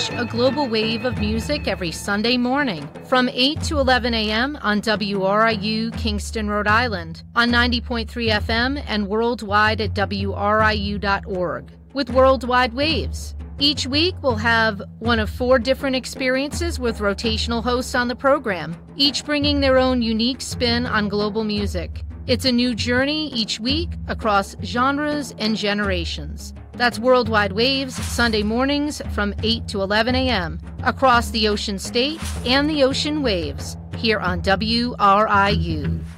catch a global wave of music every Sunday morning from 8 to 11 a.m. on WRIU Kingston, Rhode Island, on 90.3 FM and worldwide at WRIU.org with Worldwide Waves. Each week, we'll have one of 4 different experiences with rotational hosts on the program, each bringing their own unique spin on global music. It's a new journey each week across genres and generations. That's Worldwide Waves, Sunday mornings from 8 to 11 a.m. across the Ocean State and the ocean waves here on WRIU.